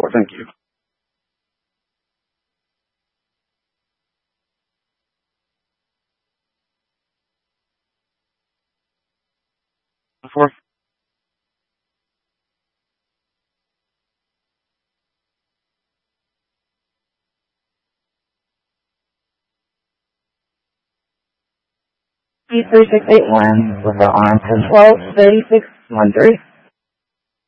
4. Thank you. 4. P3681 with the arm control 3613.